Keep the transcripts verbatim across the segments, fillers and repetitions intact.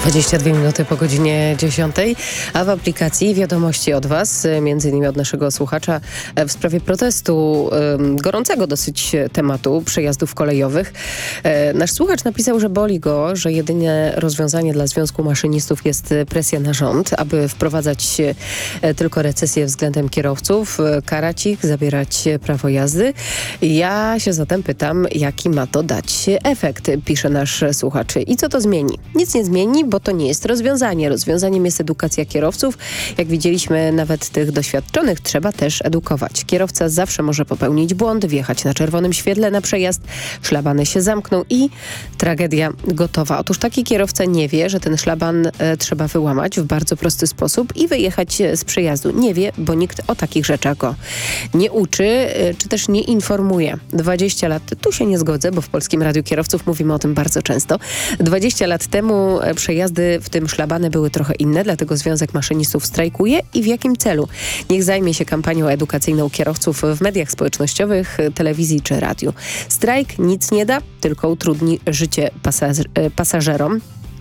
dwadzieścia dwie minuty po godzinie dziesiątej, a w aplikacji wiadomości od Was, między innymi od naszego słuchacza w sprawie protestu, gorącego dosyć tematu przejazdów kolejowych. Nasz słuchacz napisał, że boli go, że jedynie rozwiązanie dla Związku Maszynistów jest presja na rząd, aby wprowadzać tylko recesję względem kierowców, karać ich, zabierać prawo jazdy. Ja się zatem pytam, jaki ma to dać efekt, pisze nasz słuchacz. I co to zmieni? Nic nie zmieni, bo to nie jest rozwiązanie. Rozwiązaniem jest edukacja kierowców. Jak widzieliśmy, nawet tych doświadczonych trzeba też edukować. Kierowca zawsze może popełnić błąd, wjechać na czerwonym świetle na przejazd, szlabany się zamkną i tragedia gotowa. Otóż taki kierowca nie wie, że ten szlaban e, trzeba wyłamać w bardzo prosty sposób i wyjechać z przejazdu. Nie wie, bo nikt o takich rzeczach go nie uczy, e, czy też nie informuje. dwadzieścia lat, tu się nie zgodzę, bo w Polskim Radiu Kierowców mówimy o tym bardzo często. dwadzieścia lat temu e, przejazdy, w tym szlabany, były trochę inne, dlatego Związek Maszynistów strajkuje i w jakim celu? Niech zajmie się kampanią edukacyjną kierowców w mediach społecznościowych, telewizji czy radiu. Strajk nic nie da, tylko utrudni życie pasaż- pasażerom.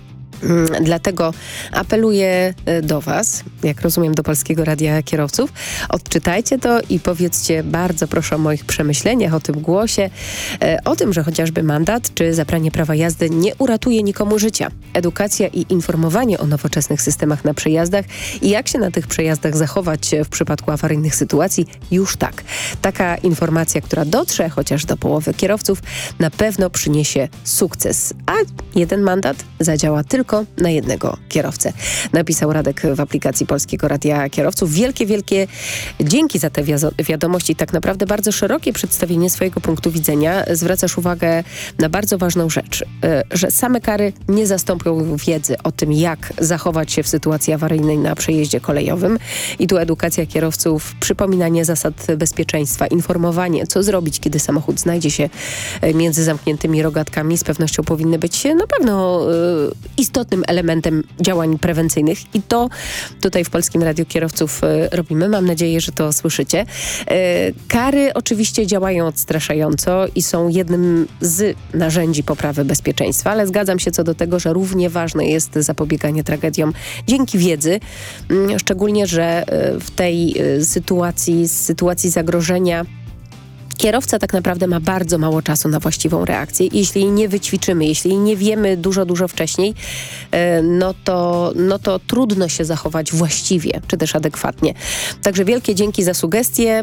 Dlatego apeluję do Was, jak rozumiem do Polskiego Radia Kierowców, odczytajcie to i powiedzcie bardzo proszę o moich przemyśleniach, o tym głosie, o tym, że chociażby mandat czy zabranie prawa jazdy nie uratuje nikomu życia. Edukacja i informowanie o nowoczesnych systemach na przejazdach i jak się na tych przejazdach zachować w przypadku awaryjnych sytuacji, już tak. Taka informacja, która dotrze chociaż do połowy kierowców, na pewno przyniesie sukces, a jeden mandat zadziała tylko na jednego kierowcę. Napisał Radek w aplikacji Polskiego Radia Kierowców. Wielkie, wielkie dzięki za te wiazo- wiadomości. Tak naprawdę bardzo szerokie przedstawienie swojego punktu widzenia. Zwracasz uwagę na bardzo ważną rzecz, że same kary nie zastąpią wiedzy o tym, jak zachować się w sytuacji awaryjnej na przejeździe kolejowym. I tu edukacja kierowców, przypominanie zasad bezpieczeństwa, informowanie, co zrobić, kiedy samochód znajdzie się między zamkniętymi rogatkami, z pewnością powinny być na pewno istotne istotnym elementem działań prewencyjnych i to tutaj w Polskim Radiu Kierowców y, robimy. Mam nadzieję, że to słyszycie. Y, kary oczywiście działają odstraszająco i są jednym z narzędzi poprawy bezpieczeństwa, ale zgadzam się co do tego, że równie ważne jest zapobieganie tragediom dzięki wiedzy, y, szczególnie, że y, w tej y, sytuacji, sytuacji zagrożenia kierowca tak naprawdę ma bardzo mało czasu na właściwą reakcję. Jeśli jej nie wyćwiczymy, jeśli jej nie wiemy dużo, dużo wcześniej, no to, no to trudno się zachować właściwie, czy też adekwatnie. Także wielkie dzięki za sugestie.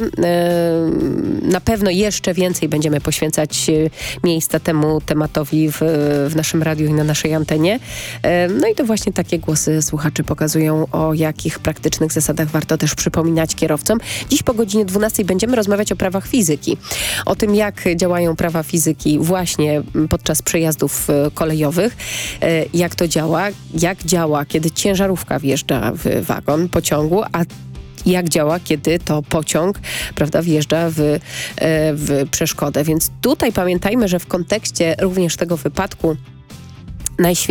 Na pewno jeszcze więcej będziemy poświęcać miejsca temu tematowi w, w naszym radiu i na naszej antenie. No i to właśnie takie głosy słuchaczy pokazują, o jakich praktycznych zasadach warto też przypominać kierowcom. Dziś po godzinie dwunastej będziemy rozmawiać o prawach fizyki. O tym, jak działają prawa fizyki właśnie podczas przejazdów kolejowych, jak to działa, jak działa, kiedy ciężarówka wjeżdża w wagon pociągu, a jak działa, kiedy to pociąg, prawda, wjeżdża w, w przeszkodę. Więc tutaj pamiętajmy, że w kontekście również tego wypadku najświeższego